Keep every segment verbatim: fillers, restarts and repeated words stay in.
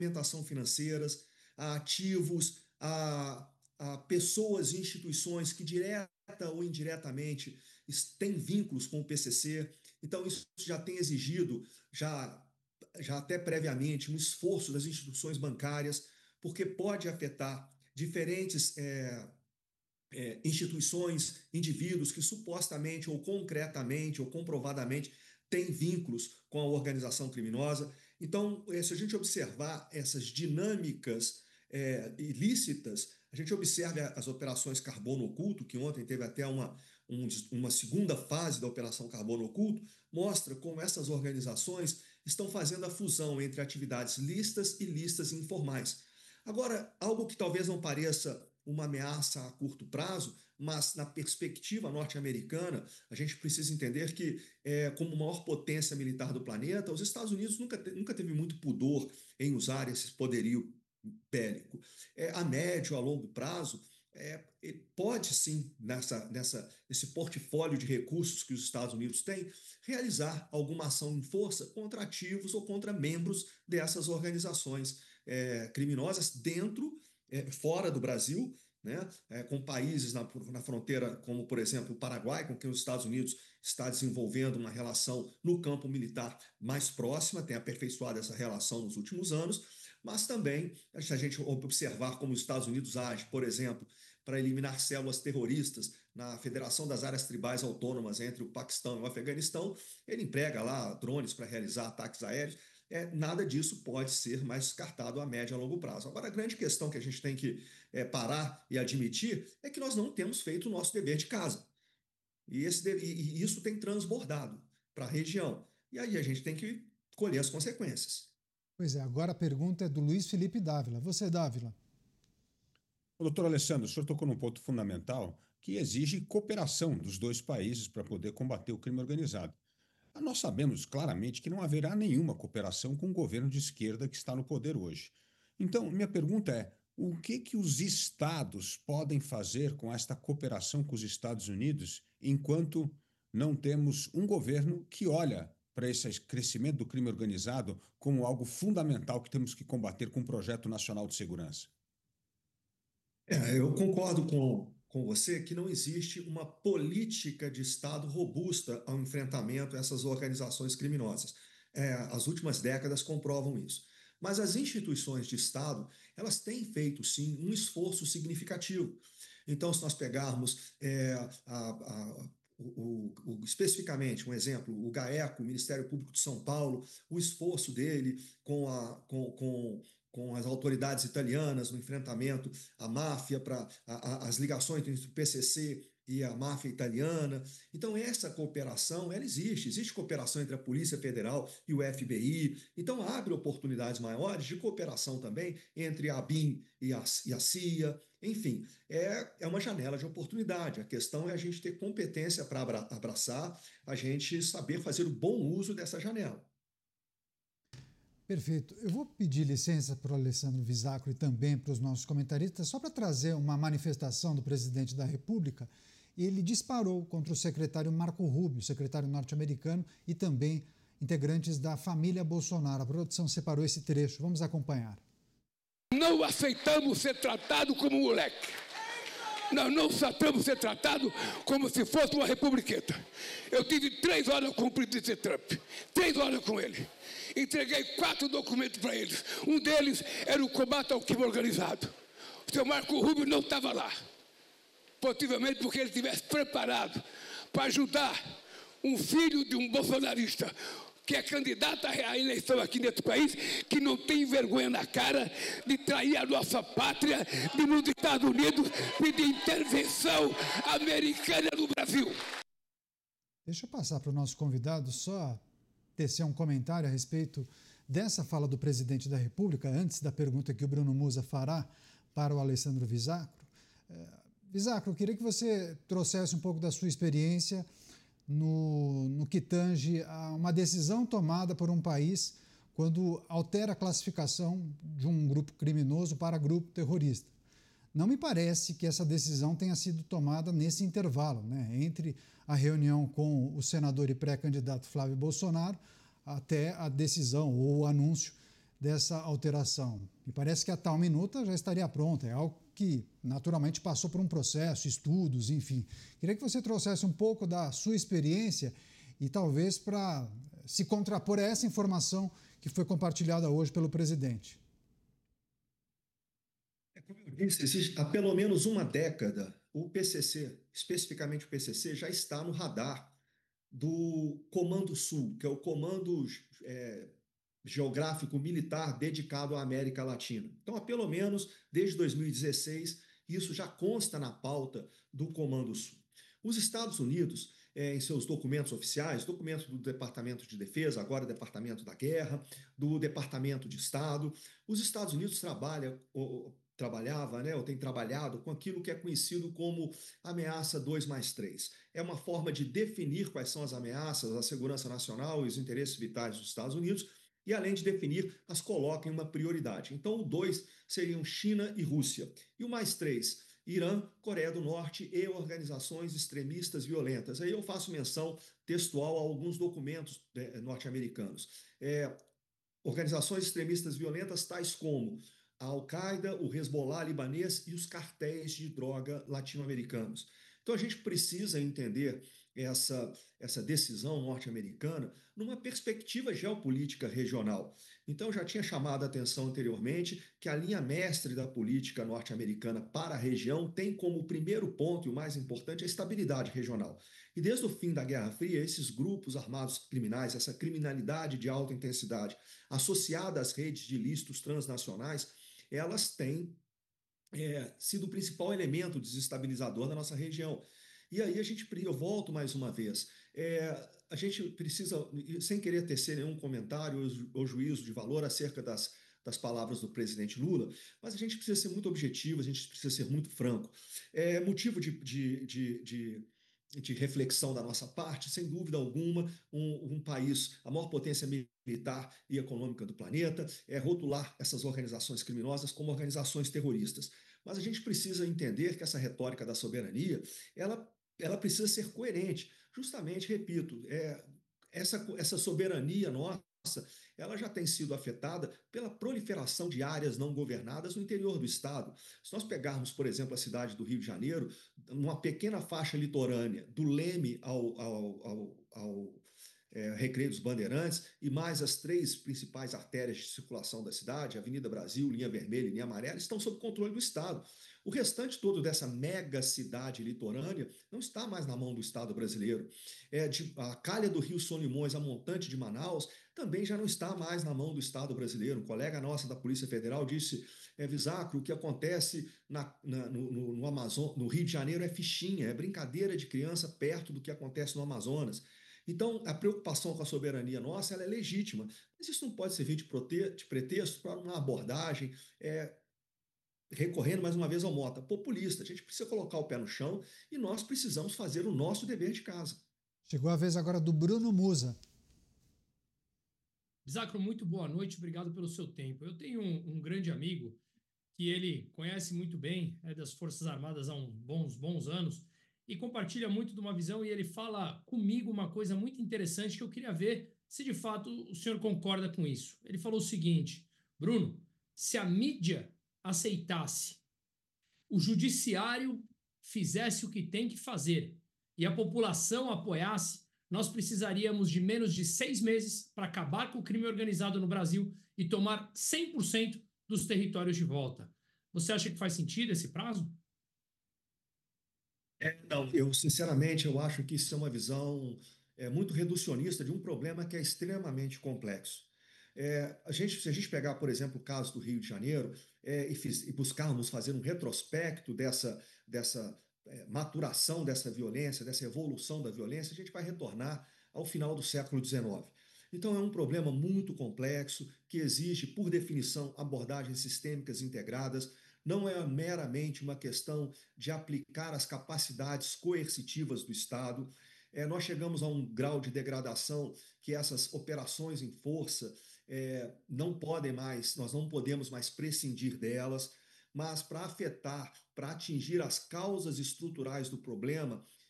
movimentação financeiras, a ativos, a, a pessoas e instituições que direta ou indiretamente têm vínculos com o P C C. Então, isso já tem exigido, já, já até previamente, um esforço das instituições bancárias, porque pode afetar diferentes é, é, instituições, indivíduos que supostamente ou concretamente ou comprovadamente têm vínculos com a organização criminosa. Então, se a gente observar essas dinâmicas é, ilícitas, a gente observa as operações Carbono Oculto, que ontem teve até uma, um, uma segunda fase da Operação Carbono Oculto, mostra como essas organizações estão fazendo a fusão entre atividades lícitas e lícitas informais. Agora, algo que talvez não pareça uma ameaça a curto prazo, mas na perspectiva norte-americana, a gente precisa entender que, é, como maior potência militar do planeta, os Estados Unidos nunca, te, nunca teve muito pudor em usar esse poderio bélico. É, a médio, a longo prazo, é, pode sim, nessa, nessa, nesse portfólio de recursos que os Estados Unidos têm, realizar alguma ação em força contra ativos ou contra membros dessas organizações é, criminosas dentro, é, fora do Brasil, né, é, com países na, na fronteira, como por exemplo o Paraguai, com quem os Estados Unidos está desenvolvendo uma relação no campo militar mais próxima, tem aperfeiçoado essa relação nos últimos anos, mas também, se a gente observar como os Estados Unidos age, por exemplo, para eliminar células terroristas na Federação das Áreas Tribais Autônomas entre o Paquistão e o Afeganistão, ele emprega lá drones para realizar ataques aéreos. É, nada disso pode ser mais descartado a médio e a longo prazo. Agora, a grande questão que a gente tem que é, parar e admitir é que nós não temos feito o nosso dever de casa. E, esse, e, e isso tem transbordado para a região. E aí a gente tem que colher as consequências. Pois é, agora a pergunta é do Luiz Felipe Dávila. Você, Dávila. O doutor Alessandro, o senhor tocou num ponto fundamental que exige cooperação dos dois países para poder combater o crime organizado. Nós sabemos claramente que não haverá nenhuma cooperação com o governo de esquerda que está no poder hoje. Então, minha pergunta é, o que, que os estados podem fazer com esta cooperação com os Estados Unidos enquanto não temos um governo que olha para esse crescimento do crime organizado como algo fundamental que temos que combater com um projeto nacional de segurança? É, eu concordo com, com você que não existe uma política de Estado robusta ao enfrentamento a essas organizações criminosas. É, as últimas décadas comprovam isso. Mas as instituições de Estado, elas têm feito, sim, um esforço significativo. Então, se nós pegarmos é, a, a, o, o, o, especificamente, um exemplo, o GAECO, o Ministério Público de São Paulo, o esforço dele com, a, com, com com as autoridades italianas no enfrentamento à máfia, para as ligações entre o P C C e a máfia italiana. Então, essa cooperação, ela existe. Existe cooperação entre a Polícia Federal e o F B I. Então, abre oportunidades maiores de cooperação também entre a ABIN e a, e a C I A. Enfim, é, é uma janela de oportunidade. A questão é a gente ter competência para abraçar, a gente saber fazer o bom uso dessa janela. Perfeito. Eu vou pedir licença para o Alessandro Visacro e também para os nossos comentaristas, só para trazer uma manifestação do presidente da República. Ele disparou contra o secretário Marco Rubio, secretário norte-americano, e também integrantes da família Bolsonaro. A produção separou esse trecho. Vamos acompanhar. Não aceitamos ser tratado como moleque. Nós não aceitamos ser tratado como se fosse uma republiqueta. Eu tive três horas com o presidente Trump. Três horas com ele. Entreguei quatro documentos para eles. Um deles era o combate ao crime organizado. O senhor Marco Rubio não estava lá. Possivelmente porque ele estivesse preparado para ajudar um filho de um bolsonarista que é candidato à eleição aqui nesse país, que não tem vergonha na cara de trair a nossa pátria, de nos Estados Unidos pedir intervenção americana no Brasil. Deixa eu passar para o nosso convidado só tecer um comentário a respeito dessa fala do presidente da República, antes da pergunta que o Bruno Musa fará para o Alessandro Visacro. É, Visacro, eu queria que você trouxesse um pouco da sua experiência no, no que tange a uma decisão tomada por um país quando altera a classificação de um grupo criminoso para grupo terrorista. Não me parece que essa decisão tenha sido tomada nesse intervalo, né, entre a reunião com o senador e pré-candidato Flávio Bolsonaro até a decisão ou o anúncio dessa alteração? Me parece que a tal minuta já estaria pronta, é algo que naturalmente passou por um processo, estudos, enfim. Queria que você trouxesse um pouco da sua experiência e talvez para se contrapor a essa informação que foi compartilhada hoje pelo presidente. É, como eu disse, existe, há pelo menos uma década, o P C C, especificamente o P C C, já está no radar do Comando Sul, que é o Comando é, Geográfico Militar dedicado à América Latina. Então, há pelo menos desde dois mil e dezesseis, isso já consta na pauta do Comando Sul. Os Estados Unidos, é, em seus documentos oficiais, documentos do Departamento de Defesa, agora Departamento da Guerra, do Departamento de Estado, os Estados Unidos trabalham, ou, trabalhava, né, ou tem trabalhado com aquilo que é conhecido como ameaça dois mais três. É uma forma de definir quais são as ameaças à segurança nacional e os interesses vitais dos Estados Unidos, e além de definir, as coloca em uma prioridade. Então, o dois seriam China e Rússia. E o mais três, Irã, Coreia do Norte e organizações extremistas violentas. Aí eu faço menção textual a alguns documentos né, norte-americanos. É, organizações extremistas violentas tais como a Al-Qaeda, o Hezbollah libanês e os cartéis de droga latino-americanos. Então a gente precisa entender essa, essa decisão norte-americana numa perspectiva geopolítica regional. Então eu já tinha chamado a atenção anteriormente que a linha mestre da política norte-americana para a região tem como primeiro ponto e o mais importante a estabilidade regional. E desde o fim da Guerra Fria, esses grupos armados criminais, essa criminalidade de alta intensidade associada às redes de ilícitos transnacionais, elas têm é, sido o principal elemento desestabilizador da nossa região. E aí a gente, eu volto mais uma vez, é, a gente precisa, sem querer tecer nenhum comentário ou juízo de valor acerca das, das palavras do presidente Lula, mas a gente precisa ser muito objetivo, a gente precisa ser muito franco. É motivo de, de, de, de de reflexão da nossa parte, sem dúvida alguma, um, um país, a maior potência militar e econômica do planeta, é rotular essas organizações criminosas como organizações terroristas. Mas a gente precisa entender que essa retórica da soberania, ela, ela precisa ser coerente. Justamente, repito, é, essa, essa soberania nossa, ela já tem sido afetada pela proliferação de áreas não governadas no interior do estado. Se nós pegarmos, por exemplo, a cidade do Rio de Janeiro, numa pequena faixa litorânea, do Leme ao, ao, ao, ao é, Recreio dos Bandeirantes, e mais as três principais artérias de circulação da cidade, Avenida Brasil, Linha Vermelha e Linha Amarela, estão sob controle do Estado. O restante todo dessa mega cidade litorânea não está mais na mão do Estado brasileiro. É, de, a calha do Rio Solimões, a montante de Manaus, também já não está mais na mão do Estado brasileiro. Um colega nossa da Polícia Federal disse, é, Visacro, o que acontece na, na, no, no, no, Amazon, no Rio de Janeiro é fichinha, é brincadeira de criança perto do que acontece no Amazonas. Então, a preocupação com a soberania nossa ela é legítima, mas isso não pode servir de, prote de pretexto para uma abordagem é, recorrendo mais uma vez ao Mota, populista. A gente precisa colocar o pé no chão e nós precisamos fazer o nosso dever de casa. Chegou a vez agora do Bruno Musa. Visacro, muito boa noite, obrigado pelo seu tempo. Eu tenho um, um grande amigo que ele conhece muito bem, é das Forças Armadas há uns bons, bons anos, e compartilha muito de uma visão, e ele fala comigo uma coisa muito interessante que eu queria ver se de fato o senhor concorda com isso. Ele falou o seguinte, Bruno, se a mídia aceitasse, o judiciário fizesse o que tem que fazer e a população apoiasse, nós precisaríamos de menos de seis meses para acabar com o crime organizado no Brasil e tomar cem por cento dos territórios de volta. Você acha que faz sentido esse prazo? É, não, eu sinceramente eu acho que isso é uma visão é, muito reducionista de um problema que é extremamente complexo. É, a gente, se a gente pegar, por exemplo, o caso do Rio de Janeiro é, e, fiz, e buscarmos fazer um retrospecto dessa, dessa é, maturação dessa violência, dessa evolução da violência, a gente vai retornar ao final do século dezenove. Então é um problema muito complexo que exige, por definição, abordagens sistêmicas integradas. Não é meramente uma questão de aplicar as capacidades coercitivas do Estado. É, nós chegamos a um grau de degradação que essas operações em força é, não podem mais, nós não podemos mais prescindir delas, mas para afetar, para atingir as causas estruturais do problema,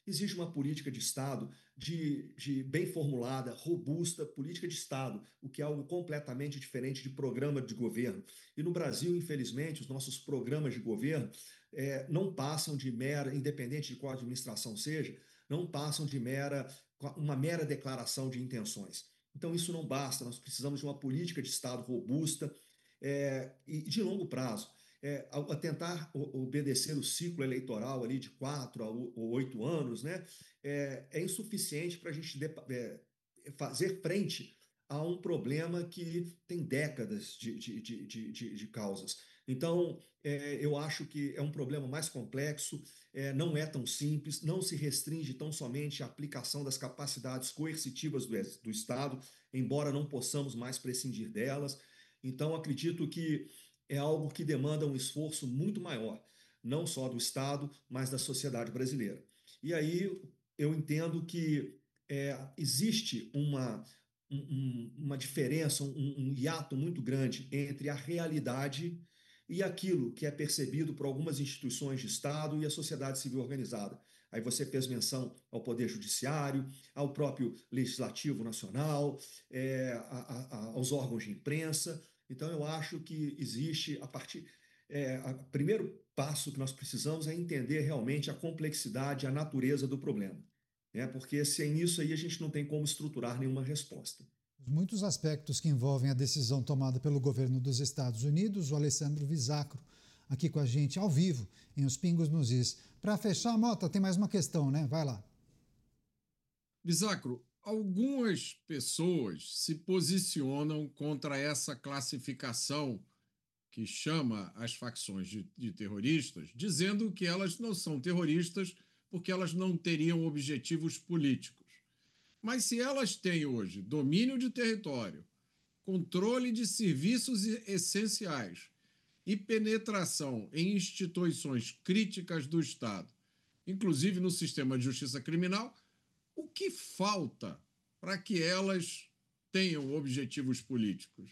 exige uma política de Estado de, de bem formulada, robusta, política de Estado, o que é algo completamente diferente de programa de governo. E no Brasil, infelizmente, os nossos programas de governo é, não passam de mera, independente de qual administração seja, não passam de mera, uma mera declaração de intenções. Então, isso não basta, nós precisamos de uma política de Estado robusta é, e de longo prazo. É, a, a tentar obedecer o ciclo eleitoral ali de quatro ou oito anos, né, é, é insuficiente para a gente de, é, fazer frente a um problema que tem décadas de, de, de, de, de causas. Então, é, eu acho que é um problema mais complexo, é, não é tão simples, não se restringe tão somente à aplicação das capacidades coercitivas do, do Estado, embora não possamos mais prescindir delas. Então, acredito que é algo que demanda um esforço muito maior, não só do Estado, mas da sociedade brasileira. E aí eu entendo que é, existe uma, um, uma diferença, um, um hiato muito grande entre a realidade e aquilo que é percebido por algumas instituições de Estado e a sociedade civil organizada. Aí você fez menção ao Poder Judiciário, ao próprio Legislativo Nacional, é, a, a, aos órgãos de imprensa. Então, eu acho que existe, a partir. É, o primeiro passo que nós precisamos é entender realmente a complexidade, a natureza do problema. Né? Porque sem isso aí a gente não tem como estruturar nenhuma resposta. Muitos aspectos que envolvem a decisão tomada pelo governo dos Estados Unidos, o Alessandro Visacro, aqui com a gente ao vivo, em Os Pingos nos Is. Para fechar, Mota, tem mais uma questão, né? Vai lá. Visacro, algumas pessoas se posicionam contra essa classificação que chama as facções de, de terroristas, dizendo que elas não são terroristas porque elas não teriam objetivos políticos. Mas se elas têm hoje domínio de território, controle de serviços essenciais e penetração em instituições críticas do Estado, inclusive no sistema de justiça criminal, o que falta para que elas tenham objetivos políticos?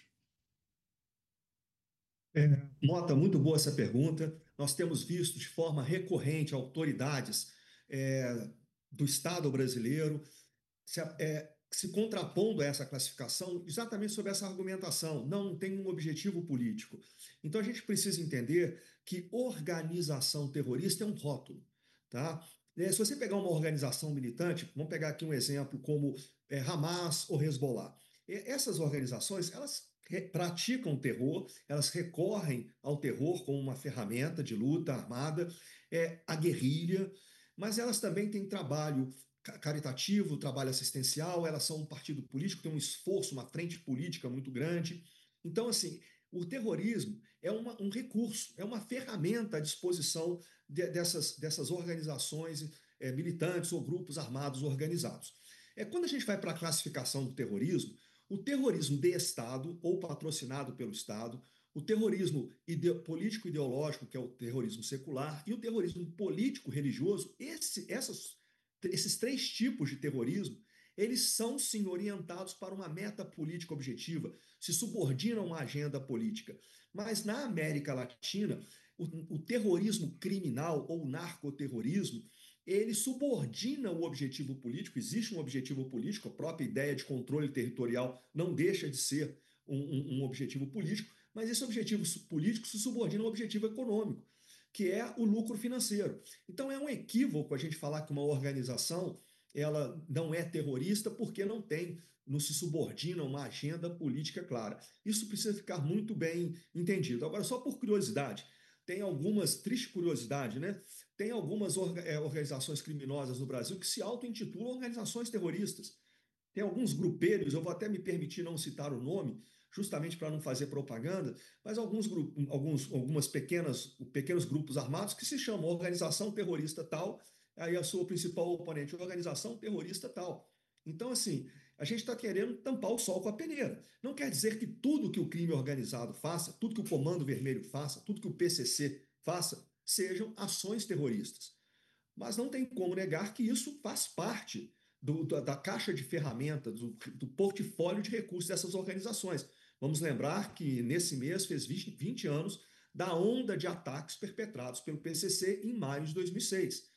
É, Mota, muito boa essa pergunta. Nós temos visto de forma recorrente autoridades é, do Estado brasileiro se, é, se contrapondo a essa classificação exatamente sobre essa argumentação. Não tem um objetivo político. Então a gente precisa entender que organização terrorista é um rótulo, tá? Se você pegar uma organização militante, vamos pegar aqui um exemplo como é, Hamas ou Hezbollah. Essas organizações, elas praticam terror, elas recorrem ao terror como uma ferramenta de luta armada, é, a guerrilha, mas elas também têm trabalho caritativo, trabalho assistencial, elas são um partido político, tem um esforço, uma frente política muito grande. Então, assim, o terrorismo é uma, um recurso, é uma ferramenta à disposição de, dessas, dessas organizações é, militantes ou grupos armados organizados. É, quando a gente vai para a classificação do terrorismo, o terrorismo de Estado ou patrocinado pelo Estado, o terrorismo ide- político-ideológico, que é o terrorismo secular, e o terrorismo político-religioso, esse, essas, esses três tipos de terrorismo, eles são sim orientados para uma meta política objetiva, se subordinam a uma agenda política. Mas na América Latina, o, o terrorismo criminal ou narcoterrorismo, ele subordina o objetivo político, existe um objetivo político, a própria ideia de controle territorial não deixa de ser um, um, um objetivo político, mas esse objetivo político se subordina ao objetivo econômico, que é o lucro financeiro. Então é um equívoco a gente falar que uma organização ela não é terrorista porque não tem, não se subordina a uma agenda política clara. Isso precisa ficar muito bem entendido. Agora, só por curiosidade, tem algumas, triste curiosidade, né? Tem algumas organizações criminosas no Brasil que se auto-intitulam organizações terroristas. Tem alguns grupelhos, eu vou até me permitir não citar o nome, justamente para não fazer propaganda, mas alguns, alguns algumas pequenas, pequenos grupos armados que se chamam organização terrorista tal, aí a sua principal oponente, organização terrorista tal. Então, assim, a gente está querendo tampar o sol com a peneira. Não quer dizer que tudo que o crime organizado faça, tudo que o Comando Vermelho faça, tudo que o P C C faça, sejam ações terroristas. Mas não tem como negar que isso faz parte do, da, da caixa de ferramentas, do, do portfólio de recursos dessas organizações. Vamos lembrar que nesse mês fez vinte, vinte anos da onda de ataques perpetrados pelo P C C em maio de dois mil e seis.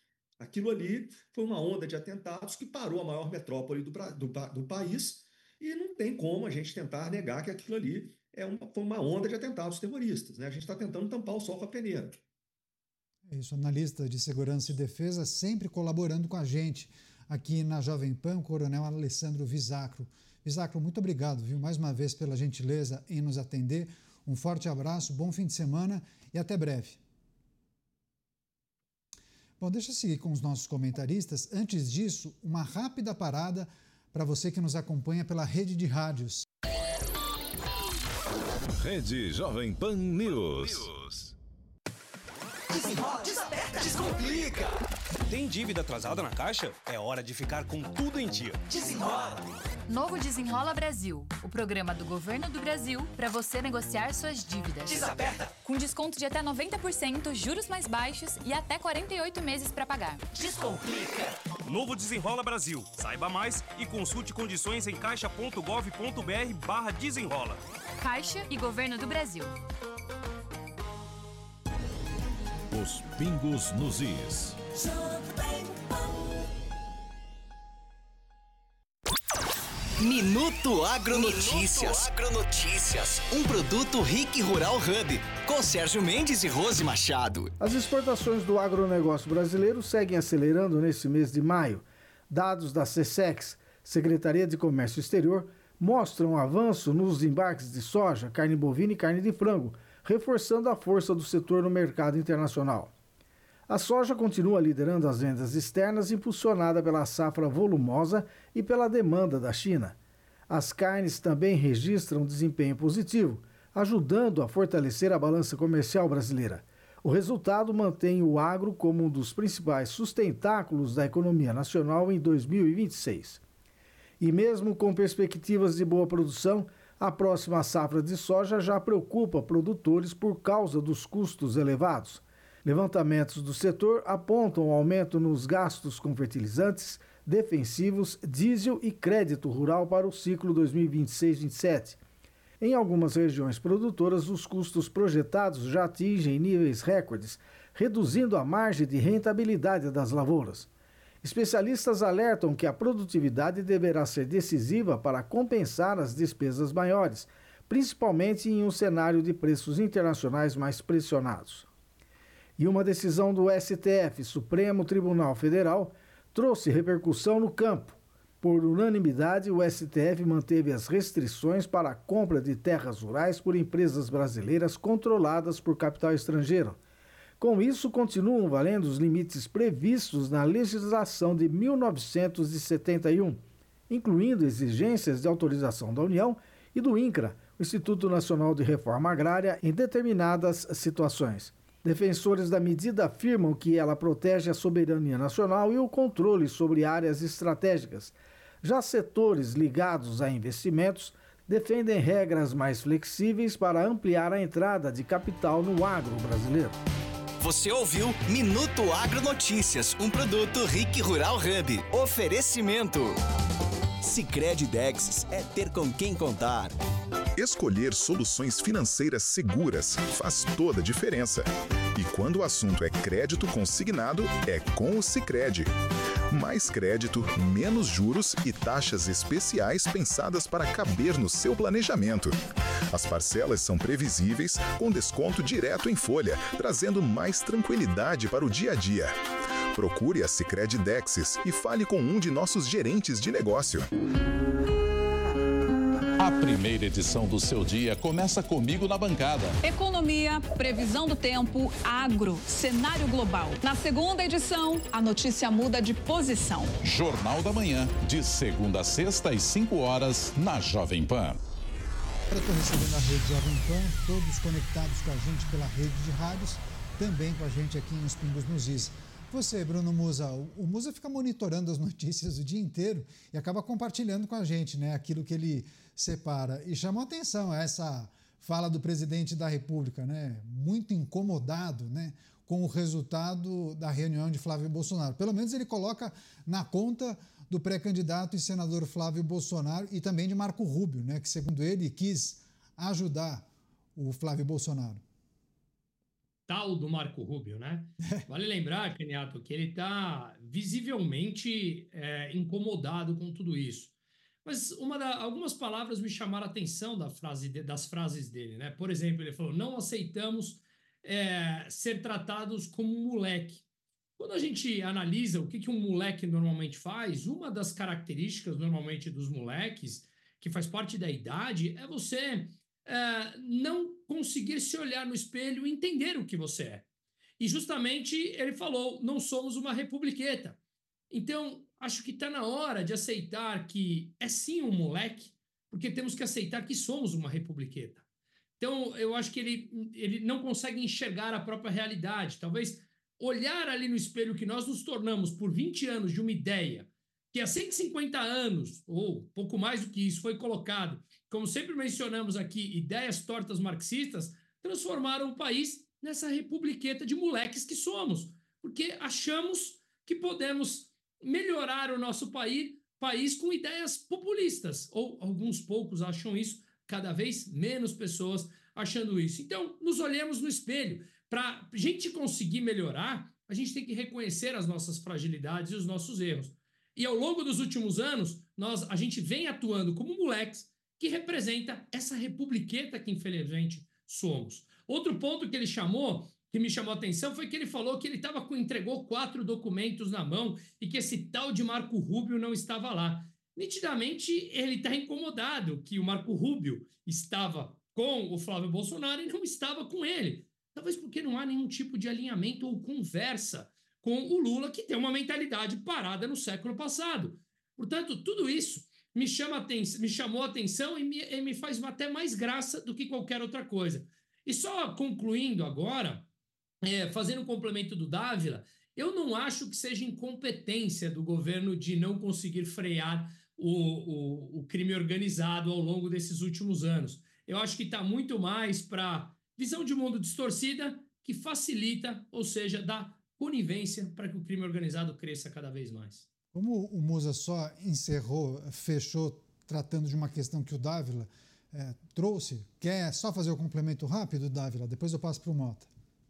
Aquilo ali foi uma onda de atentados que parou a maior metrópole do, do, do país, e não tem como a gente tentar negar que aquilo ali é uma, foi uma onda de atentados terroristas, né? A gente está tentando tampar o sol com a peneira. É isso, analista de segurança e defesa, sempre colaborando com a gente aqui na Jovem Pan, o coronel Alessandro Visacro. Visacro, muito obrigado, viu, mais uma vez pela gentileza em nos atender. Um forte abraço, bom fim de semana e até breve. Bom, deixa eu seguir com os nossos comentaristas. Antes disso, uma rápida parada para você que nos acompanha pela rede de rádios. Rede Jovem Pan News. Desenrola, desaperta, descomplica. Tem dívida atrasada na Caixa? É hora de ficar com tudo em dia. Desenrola. Novo Desenrola Brasil, o programa do Governo do Brasil para você negociar suas dívidas. Desaperta. Com desconto de até noventa por cento, juros mais baixos e até quarenta e oito meses para pagar. Descomplica. Novo Desenrola Brasil. Saiba mais e consulte condições em caixa ponto gov ponto br barra desenrola. Caixa e Governo do Brasil. Os pingos nos is. Minuto Agronotícias. Minuto Agronotícias. Um produto Rick Rural Hub. Com Sérgio Mendes e Rose Machado. As exportações do agronegócio brasileiro seguem acelerando nesse mês de maio. Dados da SESEX, Secretaria de Comércio Exterior, mostram um avanço nos embarques de soja, carne bovina e carne de frango, reforçando a força do setor no mercado internacional. A soja continua liderando as vendas externas, impulsionada pela safra volumosa e pela demanda da China. As carnes também registram desempenho positivo, ajudando a fortalecer a balança comercial brasileira. O resultado mantém o agro como um dos principais sustentáculos da economia nacional em dois mil e vinte e seis. E mesmo com perspectivas de boa produção, a próxima safra de soja já preocupa produtores por causa dos custos elevados. Levantamentos do setor apontam um aumento nos gastos com fertilizantes, defensivos, diesel e crédito rural para o ciclo dois mil e vinte e seis vinte e sete. Em algumas regiões produtoras, os custos projetados já atingem níveis recordes, reduzindo a margem de rentabilidade das lavouras. Especialistas alertam que a produtividade deverá ser decisiva para compensar as despesas maiores, principalmente em um cenário de preços internacionais mais pressionados. E uma decisão do S T F, Supremo Tribunal Federal, trouxe repercussão no campo. Por unanimidade, o S T F manteve as restrições para a compra de terras rurais por empresas brasileiras controladas por capital estrangeiro. Com isso, continuam valendo os limites previstos na legislação de mil novecentos e setenta e um, incluindo exigências de autorização da União e do INCRA, o Instituto Nacional de Reforma Agrária, em determinadas situações. Defensores da medida afirmam que ela protege a soberania nacional e o controle sobre áreas estratégicas. Já setores ligados a investimentos defendem regras mais flexíveis para ampliar a entrada de capital no agro brasileiro. Você ouviu Minuto Agronotícias, um produto Rick Rural Hub. Oferecimento. Sicredi Dexis é ter com quem contar. Escolher soluções financeiras seguras faz toda a diferença. E quando o assunto é crédito consignado, é com o Sicredi. Mais crédito, menos juros e taxas especiais pensadas para caber no seu planejamento. As parcelas são previsíveis, com desconto direto em folha, trazendo mais tranquilidade para o dia a dia. Procure a Sicredi Dexis e fale com um de nossos gerentes de negócio. A primeira edição do seu dia começa comigo na bancada. Economia, previsão do tempo, agro, cenário global. Na segunda edição, a notícia muda de posição. Jornal da Manhã, de segunda a sexta às cinco horas, na Jovem Pan. Eu estou recebendo a rede Jovem Pan, todos conectados com a gente pela rede de rádios, também com a gente aqui nos Pingos nos Is. Você, Bruno Musa, o Musa fica monitorando as notícias o dia inteiro e acaba compartilhando com a gente, né, aquilo que ele separa. E chamou atenção essa fala do presidente da República, né, muito incomodado, né, com o resultado da reunião de Flávio Bolsonaro. Pelo menos ele coloca na conta do pré-candidato e senador Flávio Bolsonaro e também de Marco Rubio, né, que, segundo ele, quis ajudar o Flávio Bolsonaro. tal do Marco Rubio, né? Vale lembrar, Caniato, que ele está visivelmente é, incomodado com tudo isso. Mas uma da, algumas palavras me chamaram a atenção da frase de, das frases dele, né? Por exemplo, ele falou: não aceitamos é, ser tratados como um moleque. Quando a gente analisa o que, que um moleque normalmente faz, uma das características normalmente dos moleques, que faz parte da idade, é você é, não conseguir se olhar no espelho e entender o que você é. E justamente ele falou: não somos uma republiqueta. Então, acho que está na hora de aceitar que é sim um moleque, porque temos que aceitar que somos uma republiqueta. Então, eu acho que ele, ele não consegue enxergar a própria realidade. Talvez olhar ali no espelho que nós nos tornamos por vinte anos de uma ideia que há cento e cinquenta anos, ou pouco mais do que isso, foi colocado, como sempre mencionamos aqui, ideias tortas marxistas, transformaram o país nessa republiqueta de moleques que somos, porque achamos que podemos melhorar o nosso país, país com ideias populistas, ou alguns poucos acham isso, cada vez menos pessoas achando isso. Então, nos olhemos no espelho. Para a gente conseguir melhorar, a gente tem que reconhecer as nossas fragilidades e os nossos erros. E ao longo dos últimos anos, nós, a gente vem atuando como moleques que representa essa republiqueta que, infelizmente, somos. Outro ponto que ele chamou, que me chamou a atenção, foi que ele falou que ele tava com, entregou quatro documentos na mão e que esse tal de Marco Rubio não estava lá. Nitidamente, ele está incomodado que o Marco Rubio estava com o Flávio Bolsonaro e não estava com ele. Talvez porque não há nenhum tipo de alinhamento ou conversa com o Lula, que tem uma mentalidade parada no século passado. Portanto, tudo isso me, chama atenção, me chamou a atenção e me, e me faz até mais graça do que qualquer outra coisa. E só concluindo agora, é, fazendo um complemento do Dávila, eu não acho que seja incompetência do governo de não conseguir frear o, o, o crime organizado ao longo desses últimos anos. Eu acho que está muito mais para visão de mundo distorcida que facilita, ou seja, dá conivência para que o crime organizado cresça cada vez mais. Como o Musa só encerrou, fechou, tratando de uma questão que o Dávila é, trouxe, quer só fazer o complemento rápido, Dávila? Depois eu passo para o Mota.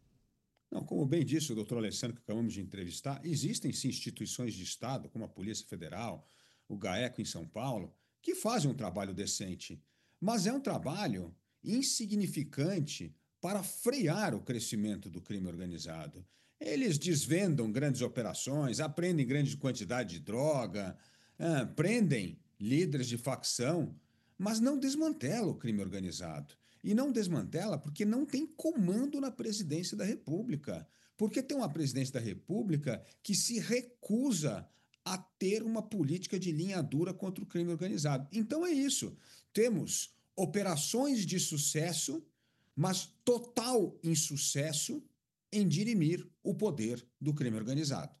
Não, como bem disse o doutor Alessandro, que acabamos de entrevistar, existem sim instituições de Estado, como a Polícia Federal, o GAECO em São Paulo, que fazem um trabalho decente, mas é um trabalho insignificante para frear o crescimento do crime organizado. Eles desvendam grandes operações, apreendem grande quantidade de droga, ah, prendem líderes de facção, mas não desmantela o crime organizado. E não desmantela porque não tem comando na presidência da República. Porque tem uma presidência da República que se recusa a ter uma política de linha dura contra o crime organizado. Então é isso. Temos operações de sucesso, mas total insucesso em dirimir o poder do crime organizado.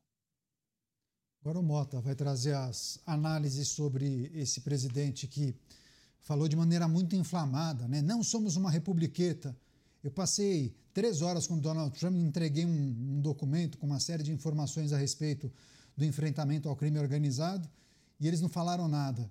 Agora o Mota vai trazer as análises sobre esse presidente que falou de maneira muito inflamada, né? Não somos uma republiqueta. Eu passei três horas com o Donald Trump e entreguei um, um documento com uma série de informações a respeito do enfrentamento ao crime organizado e eles não falaram nada.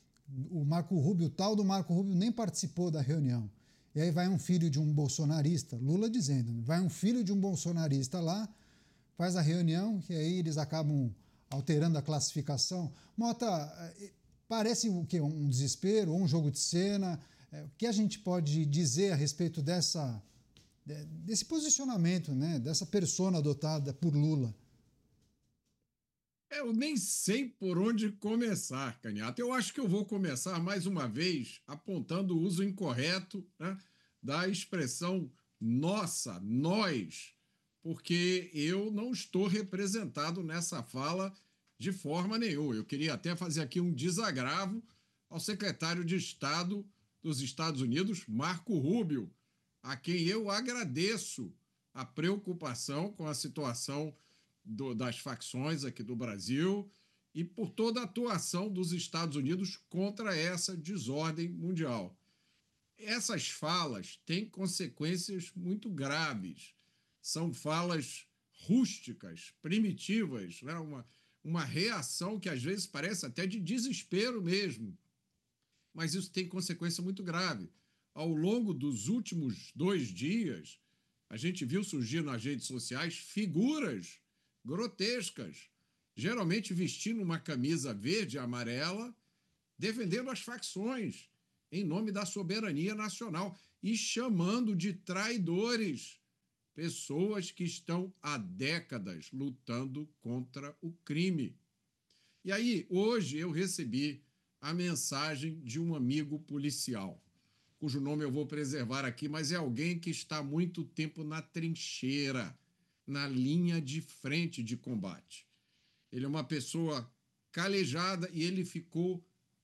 O Marco Rubio, o tal do Marco Rubio, nem participou da reunião. E aí vai um filho de um bolsonarista, Lula dizendo, vai um filho de um bolsonarista lá, faz a reunião e aí eles acabam alterando a classificação. Mota, parece o quê? Um desespero ou um jogo de cena? O que a gente pode dizer a respeito dessa, desse posicionamento, né? Dessa persona adotada por Lula? Eu nem sei por onde começar, Caniato. Eu acho que eu vou começar mais uma vez apontando o uso incorreto, né, da expressão nossa, nós, porque eu não estou representado nessa fala de forma nenhuma. Eu queria até fazer aqui um desagravo ao secretário de Estado dos Estados Unidos, Marco Rubio, a quem eu agradeço a preocupação com a situação Do, das facções aqui do Brasil e por toda a atuação dos Estados Unidos contra essa desordem mundial. Essas falas têm consequências muito graves. São falas rústicas, primitivas, né? uma, uma reação que às vezes parece até de desespero mesmo. Mas isso tem consequência muito grave. Ao longo dos últimos dois dias, A gente viu surgir nas redes sociais figuras grotescas, geralmente vestindo uma camisa verde e amarela, defendendo as facções em nome da soberania nacional e chamando de traidores pessoas que estão há décadas lutando contra o crime. E aí, hoje eu recebi a mensagem de um amigo policial, cujo nome eu vou preservar aqui, mas é alguém que está há muito tempo na trincheira, na linha de frente de combate. Ele é uma pessoa calejada e ele ficou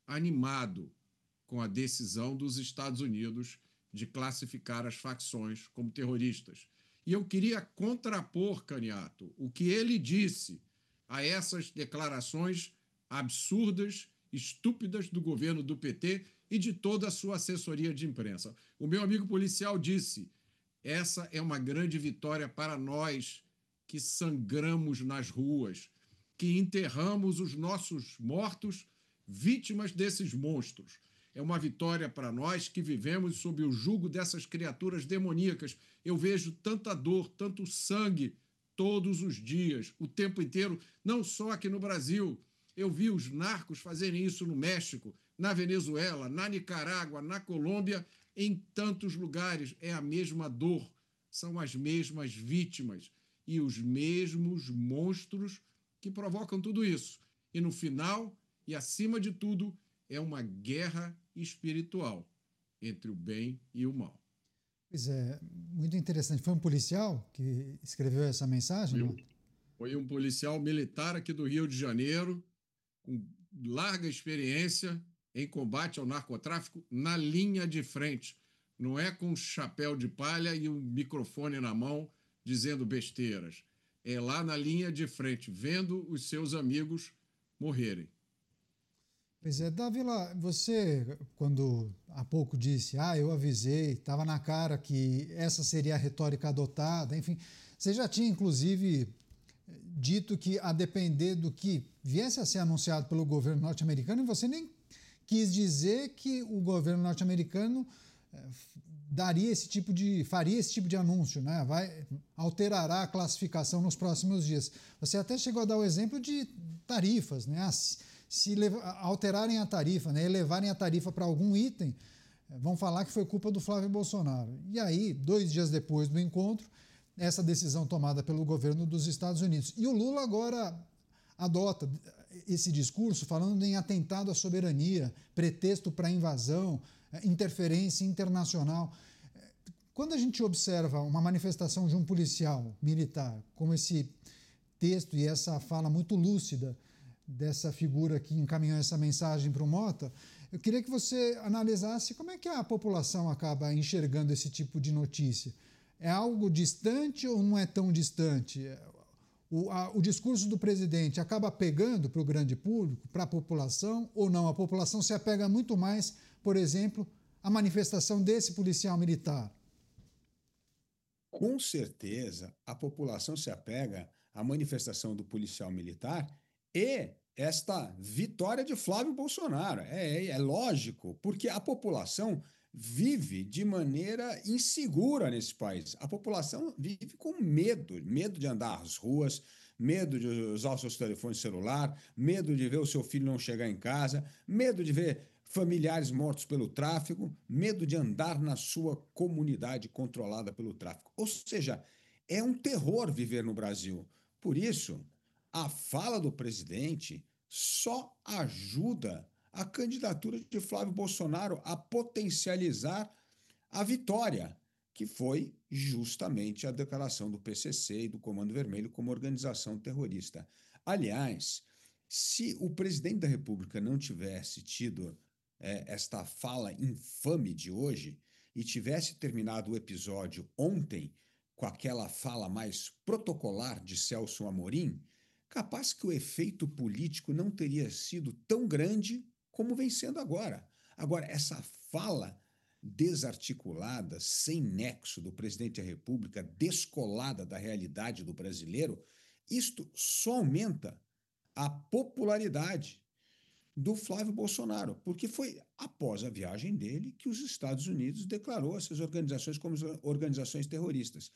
animado com a decisão dos Estados Unidos de classificar as facções como terroristas. E eu queria contrapor, Caniato, o que ele disse a essas declarações absurdas, estúpidas do governo do P T e de toda a sua assessoria de imprensa. O meu amigo policial disse: essa é uma grande vitória para nós que sangramos nas ruas, que enterramos os nossos mortos vítimas desses monstros. É uma vitória para nós que vivemos sob o jugo dessas criaturas demoníacas. Eu vejo tanta dor, tanto sangue todos os dias, o tempo inteiro, não só aqui no Brasil. Eu vi os narcos fazerem isso no México, na Venezuela, na Nicarágua, na Colômbia, em tantos lugares. É a mesma dor, são as mesmas vítimas e os mesmos monstros que provocam tudo isso. E no final, e acima de tudo, é uma guerra espiritual entre o bem e o mal. Pois é, muito interessante. Foi um policial que escreveu essa mensagem? Foi um, foi um policial militar aqui do Rio de Janeiro, com larga experiência em combate ao narcotráfico na linha de frente. Não é com chapéu de palha e um microfone na mão dizendo besteiras. É lá na linha de frente, vendo os seus amigos morrerem. Pois é, Dávila, você, quando há pouco disse, ah, eu avisei, estava na cara que essa seria a retórica adotada, enfim, você já tinha, inclusive, dito que, a depender do que viesse a ser anunciado pelo governo norte-americano, você nem quis dizer que o governo norte-americano eh, daria esse tipo de, faria esse tipo de anúncio, né? Vai, alterará a classificação nos próximos dias. Você até chegou a dar o exemplo de tarifas, né? Ah, se, se alterarem a tarifa, né? Elevarem a tarifa para algum item, vão falar que foi culpa do Flávio Bolsonaro. E aí, dois dias depois do encontro, essa decisão tomada pelo governo dos Estados Unidos. E o Lula agora adota esse discurso falando em atentado à soberania, pretexto para invasão, interferência internacional. Quando a gente observa uma manifestação de um policial militar, como esse texto e essa fala muito lúcida dessa figura que encaminhou essa mensagem para o Mota, eu queria que você analisasse como é que a população acaba enxergando esse tipo de notícia. É algo distante ou não é tão distante? O, a, o discurso do presidente acaba pegando para o grande público, para a população, ou não? A população se apega muito mais, por exemplo, à manifestação desse policial militar. Com certeza, a população se apega à manifestação do policial militar e esta vitória de Flávio Bolsonaro. É, é lógico, porque a população vive de maneira insegura nesse país. A população vive com medo, medo de andar às ruas, medo de usar os seus telefones celular, medo de ver o seu filho não chegar em casa, medo de ver familiares mortos pelo tráfico, medo de andar na sua comunidade controlada pelo tráfico. Ou seja, é um terror viver no Brasil. Por isso, a fala do presidente só ajuda a candidatura de Flávio Bolsonaro a potencializar a vitória, que foi justamente a declaração do P C C e do Comando Vermelho como organização terrorista. Aliás, se o presidente da República não tivesse tido é, esta fala infame de hoje e tivesse terminado o episódio ontem com aquela fala mais protocolar de Celso Amorim, capaz que o efeito político não teria sido tão grande como vem sendo agora. Agora, essa fala desarticulada, sem nexo do presidente da República, descolada da realidade do brasileiro, isto só aumenta a popularidade do Flávio Bolsonaro, porque foi após a viagem dele que os Estados Unidos declarou essas organizações como organizações terroristas.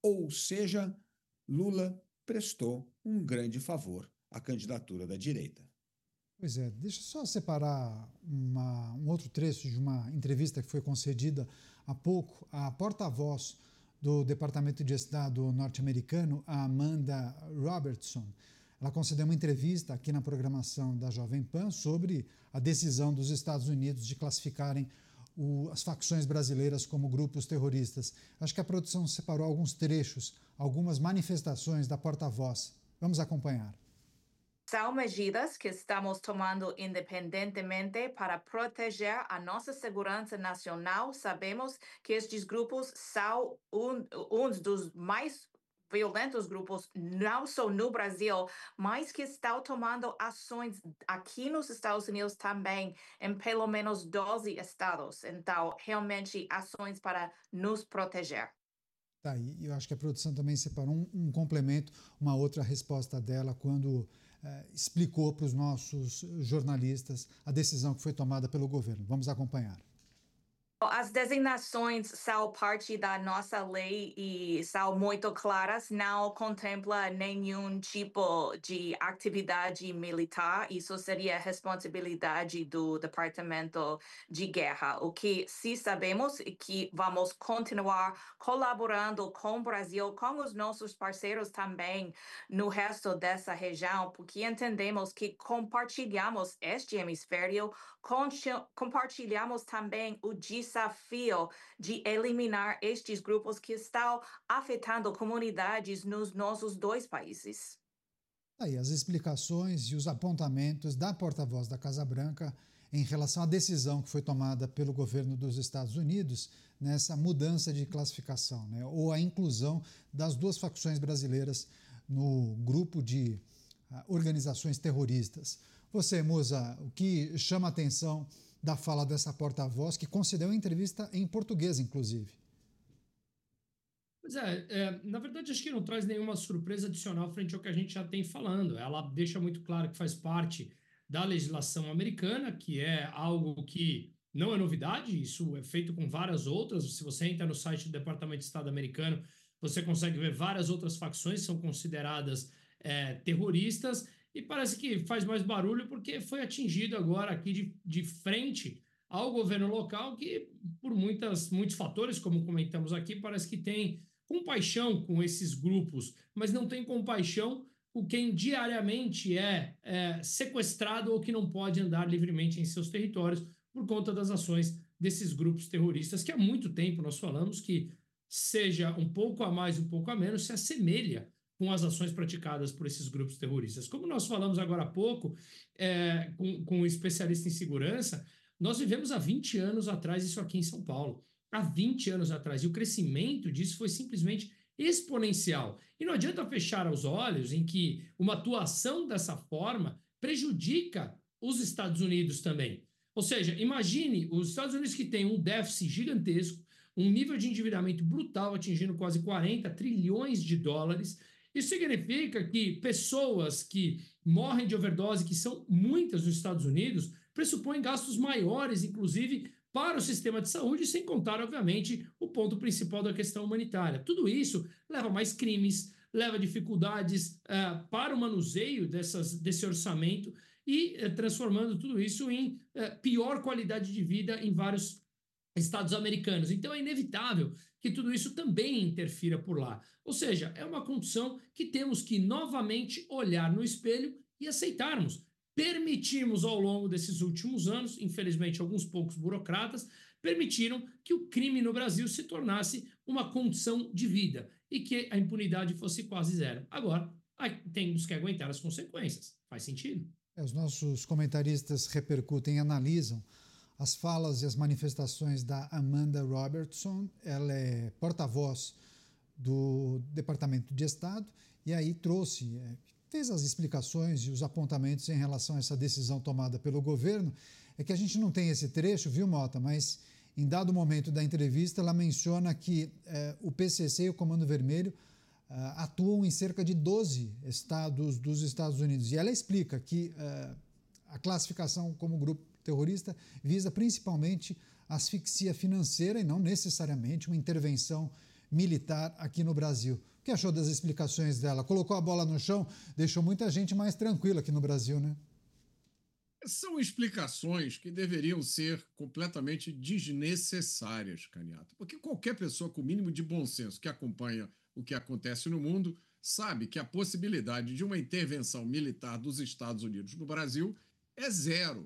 Ou seja, Lula prestou um grande favor à candidatura da direita. Pois é, deixa eu só separar uma, um outro trecho de uma entrevista que foi concedida há pouco à porta-voz do Departamento de Estado norte-americano, a Amanda Robertson. Ela concedeu uma entrevista aqui na programação da Jovem Pan sobre a decisão dos Estados Unidos de classificarem o, as facções brasileiras como grupos terroristas. Acho que a produção separou alguns trechos, algumas manifestações da porta-voz. Vamos acompanhar. São medidas que estamos tomando independentemente para proteger a nossa segurança nacional. Sabemos que estes grupos são um, um dos mais violentos grupos, não só no Brasil, mas que estão tomando ações aqui nos Estados Unidos também, em pelo menos doze estados. Então, realmente, ações para nos proteger. Tá, e eu acho que a produção também separou um, um complemento, uma outra resposta dela, quando eh, explicou para os nossos jornalistas a decisão que foi tomada pelo governo. Vamos acompanhar. As designações são parte da nossa lei e são muito claras, não contempla nenhum tipo de atividade militar. Isso seria responsabilidade do Departamento de Guerra. O que sim sabemos é que vamos continuar colaborando com o Brasil, com os nossos parceiros também no resto dessa região, porque entendemos que compartilhamos este hemisfério, compartilhamos também o desafio desafio de eliminar estes grupos que estão afetando comunidades nos nossos dois países. Aí as explicações e os apontamentos da porta-voz da Casa Branca em relação à decisão que foi tomada pelo governo dos Estados Unidos nessa mudança de classificação, né, ou a inclusão das duas facções brasileiras no grupo de uh, organizações terroristas. Você, Musa, o que chama a atenção da fala dessa porta-voz, que concedeu uma entrevista em português, inclusive? Pois é, é, na verdade, acho que não traz nenhuma surpresa adicional frente ao que a gente já tem falando. Ela deixa muito claro que faz parte da legislação americana, que é algo que não é novidade, isso é feito com várias outras. Se você entra no site do Departamento de Estado americano, você consegue ver várias outras facções que são consideradas é, terroristas. E parece que faz mais barulho porque foi atingido agora aqui de, de frente ao governo local, que por muitas, muitos fatores, como comentamos aqui, parece que tem compaixão com esses grupos, mas não tem compaixão com quem diariamente é, é sequestrado ou que não pode andar livremente em seus territórios por conta das ações desses grupos terroristas, que há muito tempo nós falamos que, seja um pouco a mais, um pouco a menos, se assemelha com as ações praticadas por esses grupos terroristas. Como nós falamos agora há pouco, é, com, com um especialista em segurança, nós vivemos há vinte anos atrás isso aqui em São Paulo. Há vinte anos atrás. E o crescimento disso foi simplesmente exponencial. E não adianta fechar os olhos em que uma atuação dessa forma prejudica os Estados Unidos também. Ou seja, imagine os Estados Unidos que têm um déficit gigantesco, um nível de endividamento brutal atingindo quase quarenta trilhões de dólares. Isso significa que pessoas que morrem de overdose, que são muitas nos Estados Unidos, pressupõem gastos maiores, inclusive, para o sistema de saúde, sem contar, obviamente, o ponto principal da questão humanitária. Tudo isso leva a mais crimes, leva dificuldades uh, para o manuseio dessas, desse orçamento e uh, transformando tudo isso em uh, pior qualidade de vida em vários estados americanos. Então é inevitável que tudo isso também interfira por lá. Ou seja, é uma condição que temos que novamente olhar no espelho e aceitarmos. Permitimos ao longo desses últimos anos, infelizmente alguns poucos burocratas, permitiram que o crime no Brasil se tornasse uma condição de vida e que a impunidade fosse quase zero. Agora, temos que aguentar as consequências. Faz sentido? É, os nossos comentaristas repercutem e analisam as falas e as manifestações da Amanda Robertson. Ela é porta-voz do Departamento de Estado e aí trouxe, é, fez as explicações e os apontamentos em relação a essa decisão tomada pelo governo. É que a gente não tem esse trecho, viu, Mota? Mas em dado momento da entrevista ela menciona que é, o P C C e o Comando Vermelho é, atuam em cerca de doze estados dos Estados Unidos. E ela explica que é, a classificação como grupo terrorista visa principalmente asfixia financeira e não necessariamente uma intervenção militar aqui no Brasil. O que achou das explicações dela? Colocou a bola no chão, deixou muita gente mais tranquila aqui no Brasil, né? São explicações que deveriam ser completamente desnecessárias, Caniato, porque qualquer pessoa com o mínimo de bom senso que acompanha o que acontece no mundo sabe que a possibilidade de uma intervenção militar dos Estados Unidos no Brasil é zero.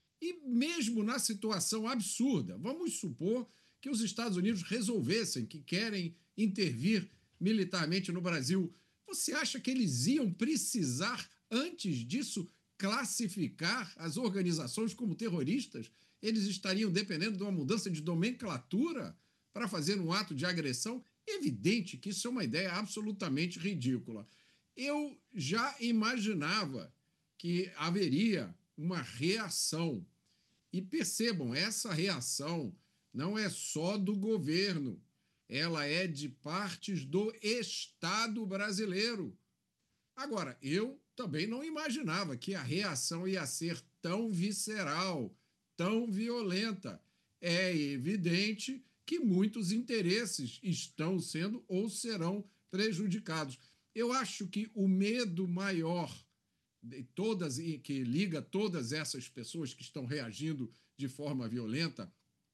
E mesmo na situação absurda, vamos supor que os Estados Unidos resolvessem que querem intervir militarmente no Brasil, você acha que eles iam precisar, antes disso, classificar as organizações como terroristas? Eles estariam dependendo de uma mudança de nomenclatura para fazer um ato de agressão? É evidente que isso é uma ideia absolutamente ridícula. Eu já imaginava que haveria uma reação. E percebam, essa reação não é só do governo, ela é de partes do Estado brasileiro. Agora, eu também não imaginava que a reação ia ser tão visceral, tão violenta. É evidente que muitos interesses estão sendo ou serão prejudicados. Eu acho que o medo maior de todas, que liga todas essas pessoas que estão reagindo de forma violenta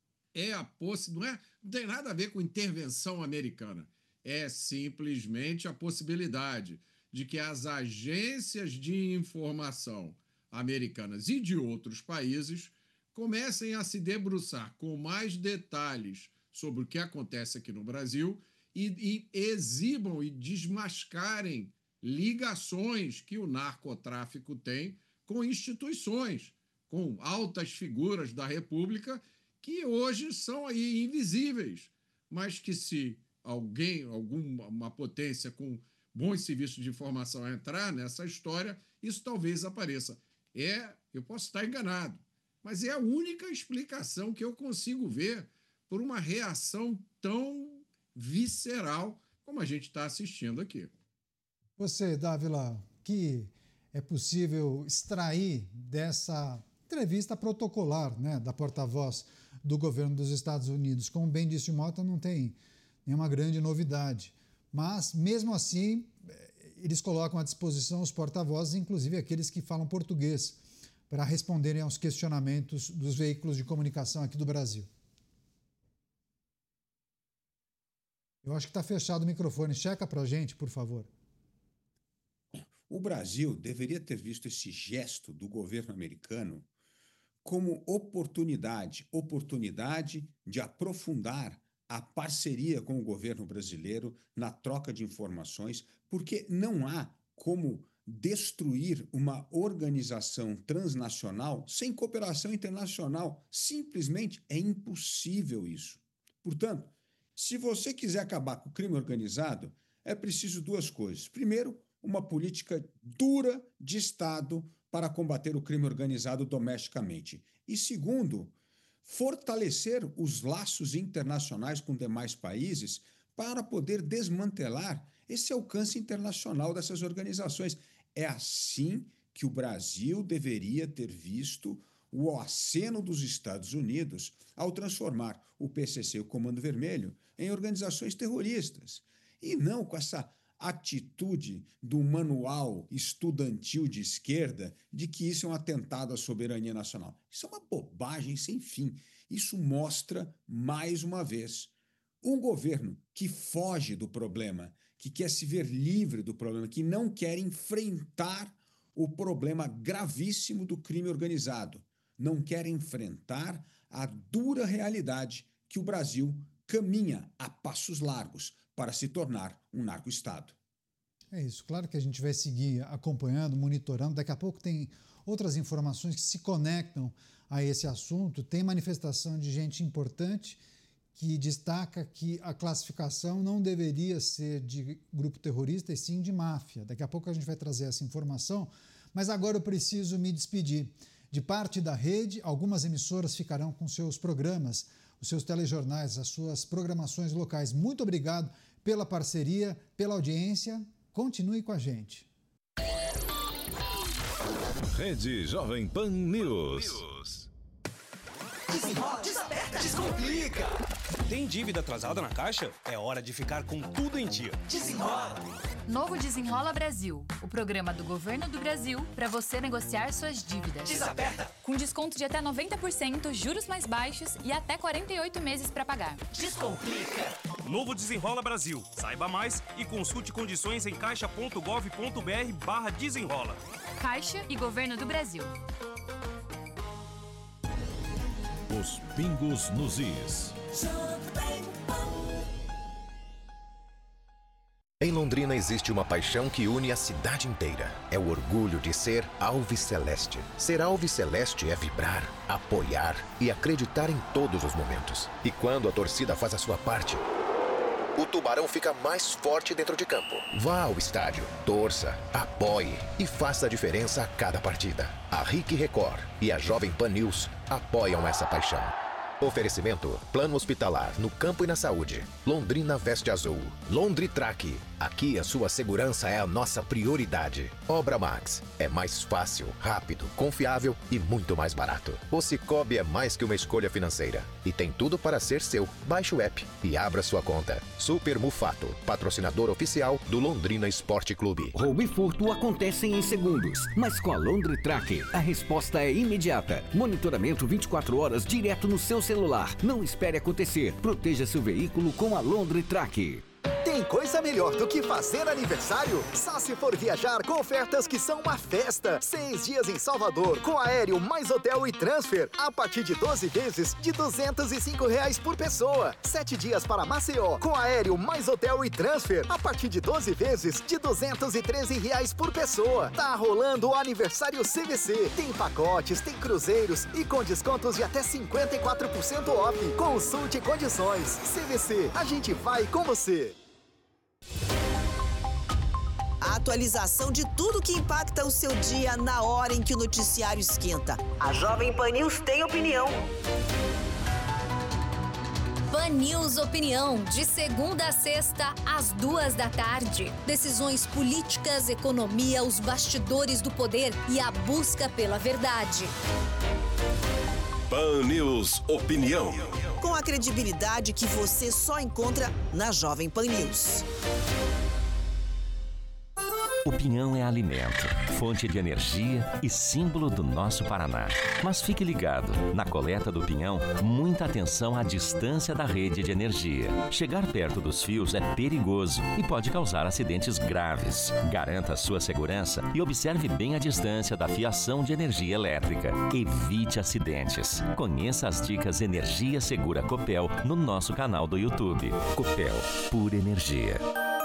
é a possibilidade, não, é, não tem nada a ver com intervenção americana, é simplesmente a possibilidade de que as agências de informação americanas e de outros países comecem a se debruçar com mais detalhes sobre o que acontece aqui no Brasil e, e exibam e desmascarem ligações que o narcotráfico tem com instituições, com altas figuras da República que hoje são aí invisíveis, mas que se alguém, alguma potência com bons serviços de informação entrar nessa história, isso talvez apareça. É, eu posso estar enganado, mas é a única explicação que eu consigo ver por uma reação tão visceral como a gente está assistindo aqui. Você, Dávila, que é possível extrair dessa entrevista protocolar, né, da porta-voz do governo dos Estados Unidos? Como bem disse o Mota, não tem nenhuma grande novidade. Mas, mesmo assim, eles colocam à disposição os porta-vozes, inclusive aqueles que falam português, para responderem aos questionamentos dos veículos de comunicação aqui do Brasil. Eu acho que está fechado o microfone. Checa para a gente, por favor. O Brasil deveria ter visto esse gesto do governo americano como oportunidade, oportunidade de aprofundar a parceria com o governo brasileiro na troca de informações, porque não há como destruir uma organização transnacional sem cooperação internacional. Simplesmente é impossível isso. Portanto, se você quiser acabar com o crime organizado, é preciso duas coisas. Primeiro, uma política dura de Estado para combater o crime organizado domesticamente. E segundo, fortalecer os laços internacionais com demais países para poder desmantelar esse alcance internacional dessas organizações. É assim que o Brasil deveria ter visto o aceno dos Estados Unidos ao transformar o P C C, o Comando Vermelho, em organizações terroristas. E não com essa atitude do manual estudantil de esquerda de que isso é um atentado à soberania nacional. Isso é uma bobagem sem fim. Isso mostra, mais uma vez, um governo que foge do problema, que quer se ver livre do problema, que não quer enfrentar o problema gravíssimo do crime organizado, não quer enfrentar a dura realidade que o Brasil caminha a passos largos para se tornar um narco-estado. É isso. Claro que a gente vai seguir acompanhando, monitorando. Daqui a pouco tem outras informações que se conectam a esse assunto. Tem manifestação de gente importante que destaca que a classificação não deveria ser de grupo terrorista, e sim de máfia. Daqui a pouco a gente vai trazer essa informação, mas agora eu preciso me despedir. De parte da rede, algumas emissoras ficarão com seus programas, os seus telejornais, as suas programações locais. Muito obrigado pela parceria, pela audiência. Continue com a gente. Rede Jovem Pan News. Desenrola, desaperta, descomplica. Tem dívida atrasada na Caixa? É hora de ficar com tudo em dia. Desenrola! Novo Desenrola Brasil, o programa do Governo do Brasil para você negociar suas dívidas. Desaperta! Com desconto de até noventa por cento, juros mais baixos e até quarenta e oito meses para pagar. Descomplica! Novo Desenrola Brasil. Saiba mais e consulte condições em caixa ponto gov ponto br barra desenrola. Caixa e Governo do Brasil. Os pingos nos is. Em Londrina existe uma paixão que une a cidade inteira. É o orgulho de ser Alves Celeste. Ser Alves Celeste é vibrar, apoiar e acreditar em todos os momentos. E quando a torcida faz a sua parte, o Tubarão fica mais forte dentro de campo. Vá ao estádio, torça, apoie e faça a diferença a cada partida. A Rick Record e a Jovem Pan News apoiam essa paixão. Oferecimento: Plano Hospitalar no Campo e na Saúde. Londrina Veste Azul. Londritrack. Aqui a sua segurança é a nossa prioridade. Obra Max. É mais fácil, rápido, confiável e muito mais barato. O Cicobi é mais que uma escolha financeira e tem tudo para ser seu. Baixe o app e abra sua conta. Super Mufato, patrocinador oficial do Londrina Esporte Clube. Roubo e furto acontecem em segundos, mas com a Londritrack a resposta é imediata. Monitoramento vinte e quatro horas direto no seu celular. Não espere acontecer. Proteja seu veículo com a Londritrack. Tem coisa melhor do que fazer aniversário? Só se for viajar com ofertas que são uma festa. Seis dias em Salvador, com aéreo mais hotel e transfer, a partir de doze vezes de duzentos e cinco reais por pessoa. Sete dias para Maceió, com aéreo mais hotel e transfer, a partir de doze vezes de duzentos e treze reais por pessoa. Tá rolando o aniversário C V C. Tem pacotes, tem cruzeiros e com descontos de até cinquenta e quatro por cento off. Consulte condições. C V C, a gente vai com você. A atualização de tudo que impacta o seu dia na hora em que o noticiário esquenta. A Jovem Pan News tem opinião. Pan News Opinião, de segunda a sexta, às duas da tarde. Decisões políticas, economia, os bastidores do poder e a busca pela verdade. Pan News Opinião. Com a credibilidade que você só encontra na Jovem Pan News. O pinhão é alimento, fonte de energia e símbolo do nosso Paraná. Mas fique ligado, na coleta do pinhão, muita atenção à distância da rede de energia. Chegar perto dos fios é perigoso e pode causar acidentes graves. Garanta a sua segurança e observe bem a distância da fiação de energia elétrica. Evite acidentes. Conheça as dicas Energia Segura Copel no nosso canal do YouTube. Copel, pura energia.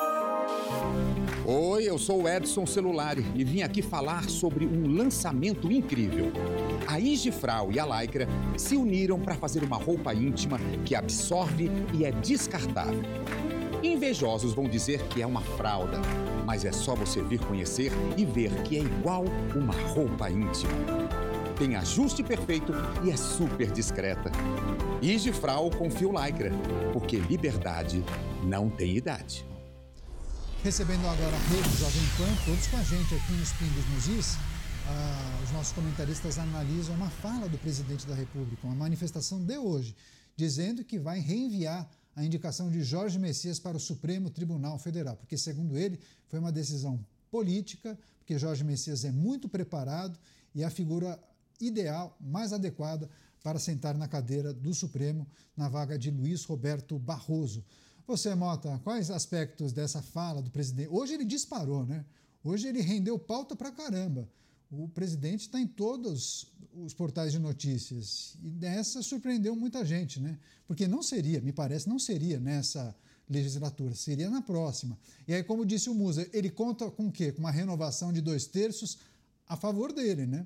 Oi, eu sou o Edson Celulari e vim aqui falar sobre um lançamento incrível. A Igifrau e a Lycra se uniram para fazer uma roupa íntima que absorve e é descartável. Invejosos vão dizer que é uma fralda, mas é só você vir conhecer e ver que é igual uma roupa íntima. Tem ajuste perfeito e é super discreta. Igifrau com fio Lycra, porque liberdade não tem idade. Recebendo agora a rede Jovem Pan, todos com a gente aqui nos Pingos nos Is, ah, os nossos comentaristas analisam uma fala do presidente da República, uma manifestação de hoje, dizendo que vai reenviar a indicação de Jorge Messias para o Supremo Tribunal Federal, porque, segundo ele, foi uma decisão política, porque Jorge Messias é muito preparado e é a figura ideal, mais adequada para sentar na cadeira do Supremo, na vaga de Luiz Roberto Barroso. Você, Mota, quais aspectos dessa fala do presidente? Hoje ele disparou, né? Hoje ele rendeu pauta pra caramba. O presidente está em todos os portais de notícias e dessa surpreendeu muita gente, né? Porque não seria, me parece, não seria nessa legislatura, seria na próxima. E aí, como disse o Musa, ele conta com o quê? Com uma renovação de dois terços a favor dele, né?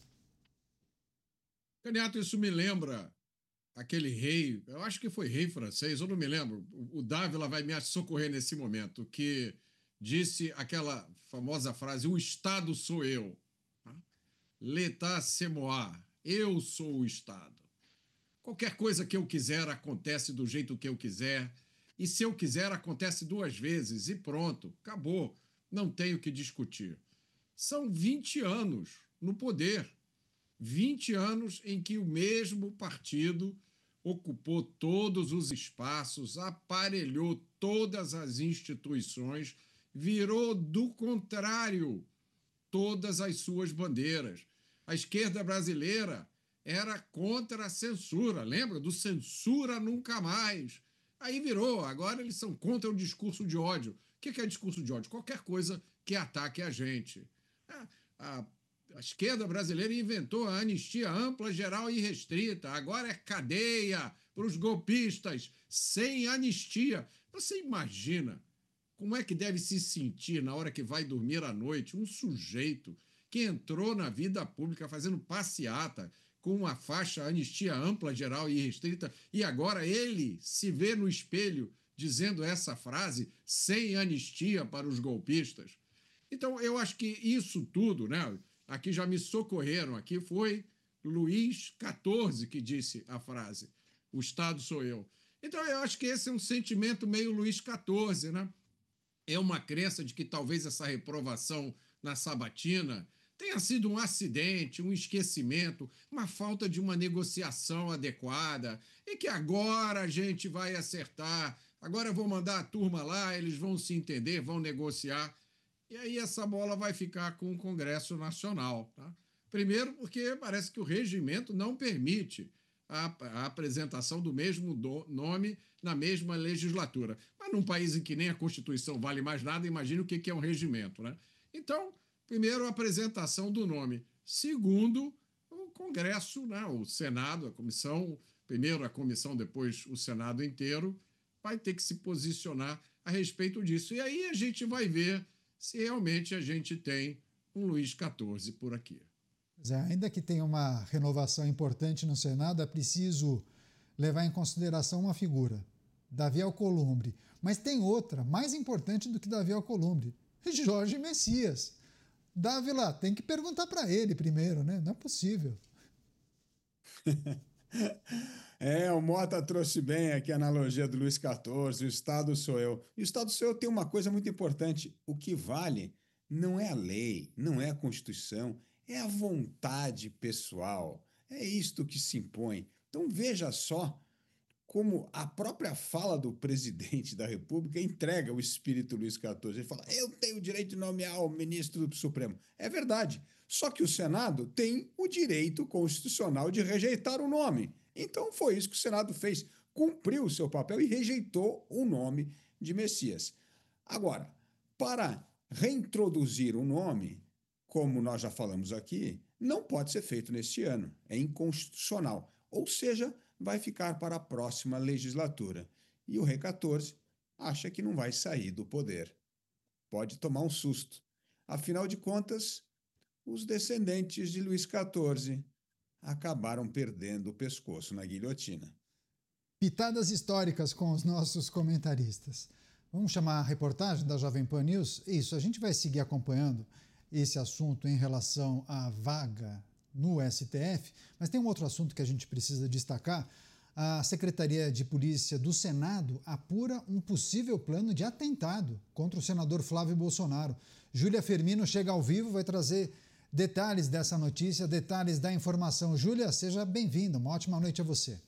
Caniato, isso me lembra aquele rei, eu acho que foi rei francês, eu não me lembro, o Dávila vai me socorrer nesse momento, que disse aquela famosa frase, o Estado sou eu. L'État c'est moi, eu sou o Estado. Qualquer coisa que eu quiser acontece do jeito que eu quiser, e se eu quiser acontece duas vezes, e pronto, acabou, não tenho que discutir. São vinte anos no poder, vinte anos em que o mesmo partido ocupou todos os espaços, aparelhou todas as instituições, virou do contrário todas as suas bandeiras. A esquerda brasileira era contra a censura, lembra? Do censura nunca mais. Aí virou, agora eles são contra o discurso de ódio. O que é discurso de ódio? Qualquer coisa que ataque a gente. A, a, a esquerda brasileira inventou a anistia ampla, geral e restrita. Agora é cadeia para os golpistas, sem anistia. Você imagina como é que deve se sentir na hora que vai dormir à noite um sujeito que entrou na vida pública fazendo passeata com uma faixa anistia ampla, geral e restrita, e agora ele se vê no espelho dizendo essa frase, sem anistia para os golpistas. Então, eu acho que isso tudo, né? Aqui já me socorreram, aqui foi Luís quatorze que disse a frase, o Estado sou eu. Então, eu acho que esse é um sentimento meio Luís quatorze, né? É uma crença de que talvez essa reprovação na sabatina tenha sido um acidente, um esquecimento, uma falta de uma negociação adequada, e que agora a gente vai acertar, agora eu vou mandar a turma lá, eles vão se entender, vão negociar, e aí essa bola vai ficar com o Congresso Nacional. Tá? Primeiro porque parece que o regimento não permite a, a apresentação do mesmo do, nome na mesma legislatura. Mas num país em que nem a Constituição vale mais nada, imagine o que, que é um regimento. Né? Então, primeiro, a apresentação do nome. Segundo, o Congresso, né, o Senado, a comissão, primeiro a comissão, depois o Senado inteiro, vai ter que se posicionar a respeito disso. E aí a gente vai ver se realmente a gente tem um Luís quatorze por aqui. Pois é, ainda que tenha uma renovação importante no Senado, é preciso levar em consideração uma figura, Davi Alcolumbre. Mas tem outra, mais importante do que Davi Alcolumbre, Jorge Messias. Dávila, tem que perguntar para ele primeiro, né? Não é possível. É, o Mota trouxe bem aqui a analogia do Luís quatorze, o Estado sou eu. E o Estado sou eu tem uma coisa muito importante. O que vale não é a lei, não é a Constituição, é a vontade pessoal. É isto que se impõe. Então veja só como a própria fala do presidente da República entrega o espírito Luís quatorze. Ele fala, eu tenho o direito de nomear o ministro do Supremo. É verdade, só que o Senado tem o direito constitucional de rejeitar o nome. Então foi isso que o Senado fez, cumpriu o seu papel e rejeitou o nome de Messias. Agora, para reintroduzir o nome, como nós já falamos aqui, não pode ser feito neste ano, é inconstitucional. Ou seja, vai ficar para a próxima legislatura. E o Rei quatorze acha que não vai sair do poder. Pode tomar um susto. Afinal de contas, os descendentes de Luís quatorze acabaram perdendo o pescoço na guilhotina. Pitadas históricas com os nossos comentaristas. Vamos chamar a reportagem da Jovem Pan News? Isso, a gente vai seguir acompanhando esse assunto em relação à vaga no S T F, mas tem um outro assunto que a gente precisa destacar. A Secretaria de Polícia do Senado apura um possível plano de atentado contra o senador Flávio Bolsonaro. Júlia Firmino chega ao vivo, vai trazer detalhes dessa notícia, detalhes da informação. Júlia, seja bem-vinda, uma ótima noite a você.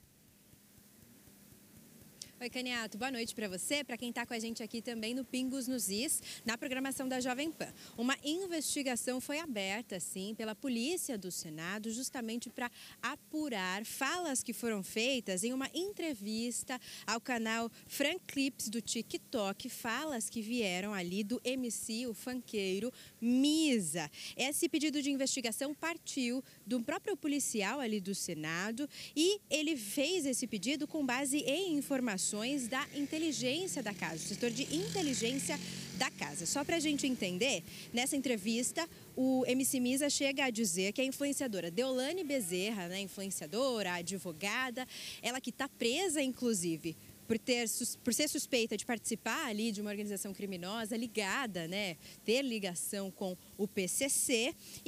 Oi, Caniato, boa noite para você, para quem está com a gente aqui também no Pingos nos Is, na programação da Jovem Pan. Uma investigação foi aberta, sim, pela Polícia do Senado, justamente para apurar falas que foram feitas em uma entrevista ao canal Frank Clips do TikTok, falas que vieram ali do M C, o funkeiro Misa. Esse pedido de investigação partiu do próprio policial ali do Senado e ele fez esse pedido com base em informações da inteligência da casa, o setor de inteligência da casa. Só para a gente entender, nessa entrevista, o M C Misa chega a dizer que a influenciadora Deolane Bezerra, né, influenciadora, advogada, ela que está presa, inclusive, por, ter, por ser suspeita de participar ali de uma organização criminosa ligada, né, ter ligação com o P C C, e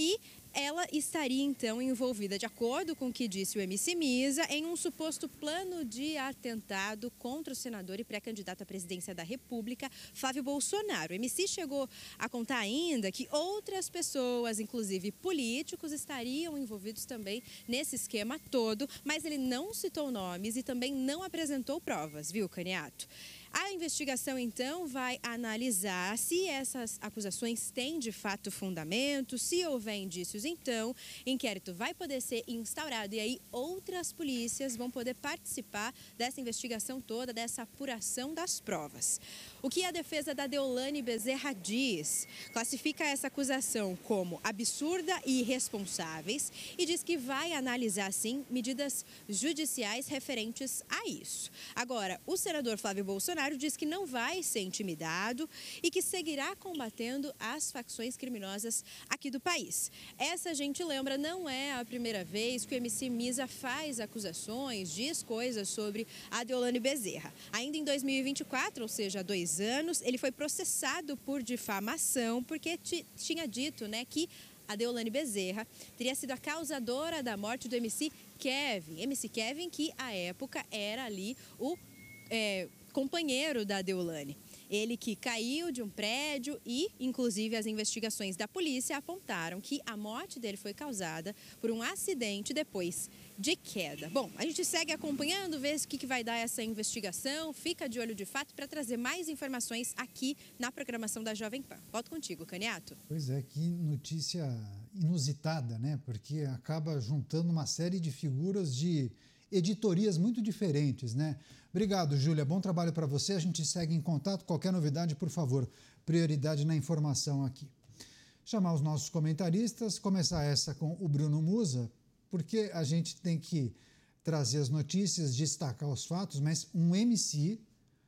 Ela estaria, então, envolvida, de acordo com o que disse o M C Misa, em um suposto plano de atentado contra o senador e pré-candidato à presidência da República, Flávio Bolsonaro. O M C chegou a contar ainda que outras pessoas, inclusive políticos, estariam envolvidos também nesse esquema todo, mas ele não citou nomes e também não apresentou provas, viu, Caniato? A investigação, então, vai analisar se essas acusações têm, de fato, fundamento. Se houver indícios, então, inquérito vai poder ser instaurado e aí outras polícias vão poder participar dessa investigação toda, dessa apuração das provas. O que a defesa da Deolane Bezerra diz? Classifica essa acusação como absurda e irresponsáveis e diz que vai analisar, sim, medidas judiciais referentes a isso. Agora, o senador Flávio Bolsonaro diz que não vai ser intimidado e que seguirá combatendo as facções criminosas aqui do país. Essa, a gente lembra, não é a primeira vez que o M C Misa faz acusações, diz coisas sobre a Deolane Bezerra. Ainda em dois mil e vinte e quatro, ou seja, há dois anos, ele foi processado por difamação porque tinha dito, né, que a Deolane Bezerra teria sido a causadora da morte do M C Kevin. M C Kevin, que à época era ali o é, companheiro da Deolane. Ele que caiu de um prédio e, inclusive, as investigações da polícia apontaram que a morte dele foi causada por um acidente depois de queda. Bom, a gente segue acompanhando, vê o que vai dar essa investigação, fica de olho de fato para trazer mais informações aqui na programação da Jovem Pan. Volto contigo, Caniato. Pois é, que notícia inusitada, né? Porque acaba juntando uma série de figuras de editorias muito diferentes, né? Obrigado, Júlia. Bom trabalho para você. A gente segue em contato. Qualquer novidade, por favor, prioridade na informação aqui. Chamar os nossos comentaristas, começar essa com o Bruno Musa, porque a gente tem que trazer as notícias, destacar os fatos, mas um M C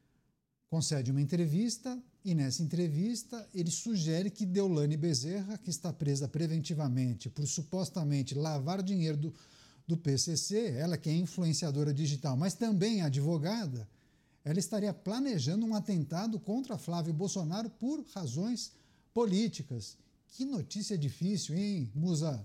concede uma entrevista e nessa entrevista ele sugere que Deolane Bezerra, que está presa preventivamente por supostamente lavar dinheiro do do P C C, ela que é influenciadora digital, mas também advogada, ela estaria planejando um atentado contra Flávio Bolsonaro por razões políticas. Que notícia difícil, hein, Musa?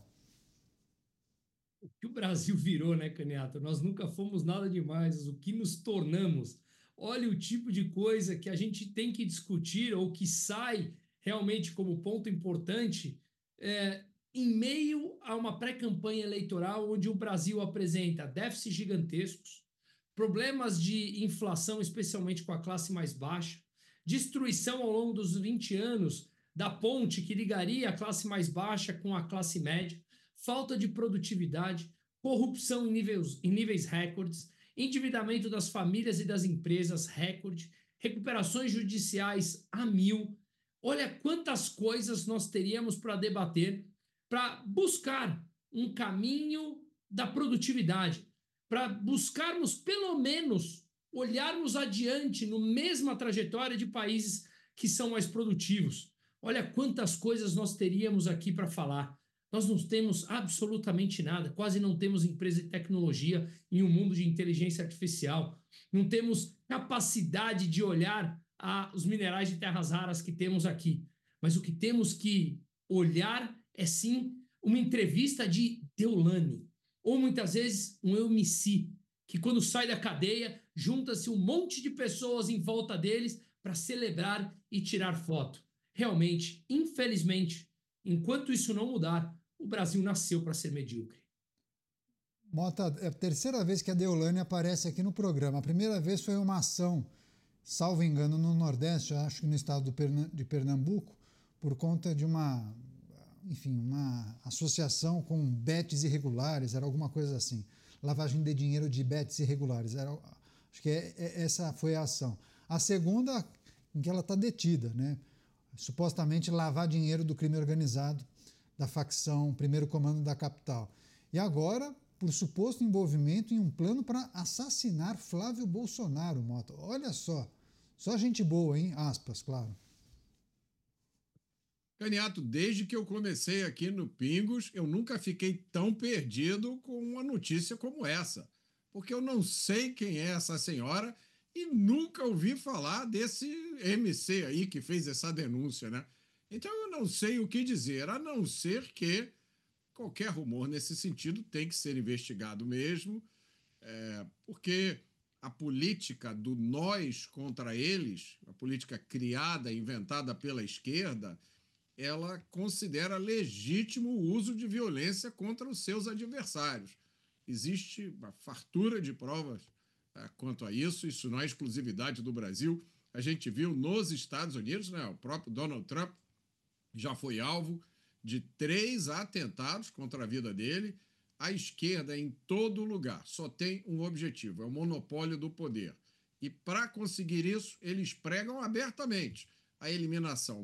O que o Brasil virou, né, Caniato? Nós nunca fomos nada demais, o que nos tornamos. Olha o tipo de coisa que a gente tem que discutir ou que sai realmente como ponto importante, é, em meio a uma pré-campanha eleitoral onde o Brasil apresenta déficits gigantescos, problemas de inflação, especialmente com a classe mais baixa, destruição ao longo dos vinte anos da ponte que ligaria a classe mais baixa com a classe média, falta de produtividade, corrupção em níveis, em níveis recordes, endividamento das famílias e das empresas recorde, recuperações judiciais a mil. Olha quantas coisas nós teríamos para debater para buscar um caminho da produtividade, para buscarmos, pelo menos, olharmos adiante no mesma trajetória de países que são mais produtivos. Olha quantas coisas nós teríamos aqui para falar. Nós não temos absolutamente nada, quase não temos empresa de tecnologia em um mundo de inteligência artificial, não temos capacidade de olhar a, os minerais de terras raras que temos aqui. Mas o que temos que olhar é sim uma entrevista de Deolane, ou muitas vezes um M C, que quando sai da cadeia, junta-se um monte de pessoas em volta deles para celebrar e tirar foto. Realmente, infelizmente, enquanto isso não mudar, o Brasil nasceu para ser medíocre. Mota, é a terceira vez que a Deolane aparece aqui no programa. A primeira vez foi uma ação, salvo engano, no Nordeste, acho que no estado de Pernambuco, por conta de uma... enfim, uma associação com bets irregulares, era alguma coisa assim. Lavagem de dinheiro de bets irregulares. Era, acho que é, é, essa foi a ação. A segunda, em que ela está detida, né? Supostamente lavar dinheiro do crime organizado da facção Primeiro Comando da Capital. E agora, por suposto envolvimento em um plano para assassinar Flávio Bolsonaro, Mota. Olha só, só gente boa, hein? Aspas, claro. Caniato, desde que eu comecei aqui no Pingos, eu nunca fiquei tão perdido com uma notícia como essa, porque eu não sei quem é essa senhora e nunca ouvi falar desse M C aí que fez essa denúncia, né? Então eu não sei o que dizer, a não ser que qualquer rumor nesse sentido tem que ser investigado mesmo, é, porque a política do nós contra eles, a política criada, inventada pela esquerda, ela considera legítimo o uso de violência contra os seus adversários. Existe uma fartura de provas é, quanto a isso, isso não é exclusividade do Brasil. A gente viu nos Estados Unidos, né, o próprio Donald Trump já foi alvo de três atentados contra a vida dele. A esquerda, em todo lugar, só tem um objetivo, é o monopólio do poder. E, para conseguir isso, eles pregam abertamente a eliminação